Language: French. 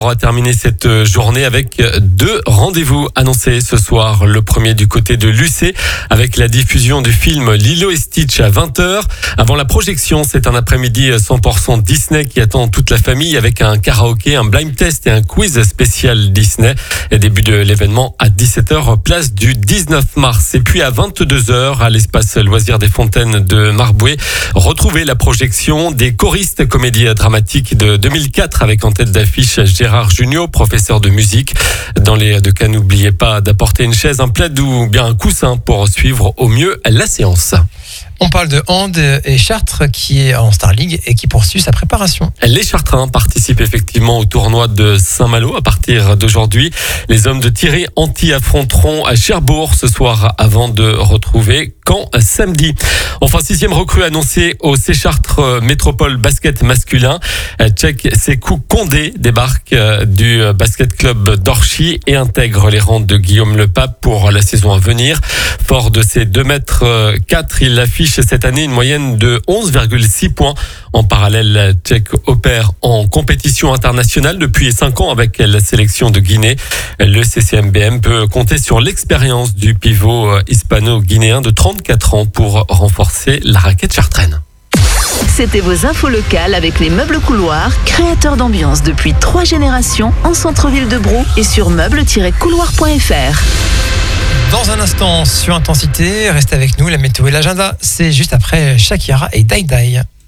On va terminer cette journée avec 2 rendez-vous annoncés ce soir. Le premier du côté de l'UC avec la diffusion du film Lilo et Stitch à 20h. Avant la projection, c'est un après-midi 100% Disney qui attend toute la famille avec un karaoké, un blind test et un quiz spécial Disney. Et début de l'événement à 17h, place du 19 mars. Et puis à 22h, à l'espace loisirs des Fontaines de Marboué, retrouvez la projection des choristes comédie dramatique de 2004 avec en tête d'affiche Gérard Jugnot, professeur de musique. Dans les 2 cas, n'oubliez pas d'apporter une chaise, un plaid ou bien un coussin pour suivre au mieux la séance. On parle de hand et Chartres qui est en Star League et qui poursuit sa préparation. Les Chartrains participent effectivement au tournoi de Saint-Malo à partir d'aujourd'hui. Les hommes de Thierry Anti affronteront à Cherbourg ce soir avant de retrouver Caen samedi. Enfin, 6e recrue annoncée au Chartres Métropole basket masculin. Tchèque Sekou Condé débarque du basket club d'Orchy et intègre les rangs de Guillaume Lepape pour la saison à venir. Fort de ses 2,4 m, il affiche cette année une moyenne de 11,6 points. En parallèle, Tchèque opère en compétition internationale depuis 5 ans avec la sélection de Guinée. Le CCMBM peut compter sur l'expérience du pivot hispano-guinéen de 34 ans pour renforcer la raquette chartraine. C'était vos infos locales avec les meubles couloirs, créateurs d'ambiance depuis 3 générations en centre-ville de Brou et sur meubles-couloirs.fr. Dans un instant, sur Intensité, restez avec nous, la météo et l'agenda, c'est juste après Shakira et Dai Dai.